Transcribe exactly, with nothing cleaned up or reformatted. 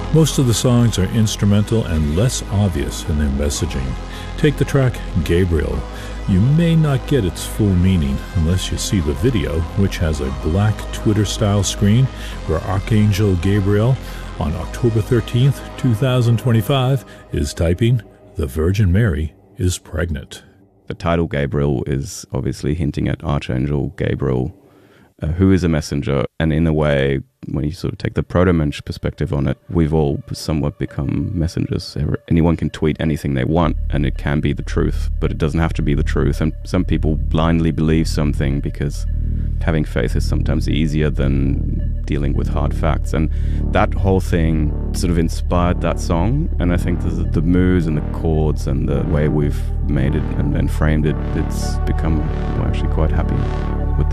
Most of the songs are instrumental and less obvious in their messaging. Take the track Gabriel. You may not get its full meaning unless you see the video, which has a black Twitter-style screen where Archangel Gabriel, on October thirteenth, twenty twenty-five, is typing, "The Virgin Mary is pregnant." The title Gabriel is obviously hinting at Archangel Gabriel, uh, who is a messenger, and in a way, when you sort of take the proto-mensch perspective on it, we've all somewhat become messengers. Anyone can tweet anything they want, and it can be the truth, but it doesn't have to be the truth. And some people blindly believe something because having faith is sometimes easier than dealing with hard facts. And that whole thing sort of inspired that song. And I think the, the moves and the chords and the way we've made it and, and framed it, it's become, we're actually quite happy.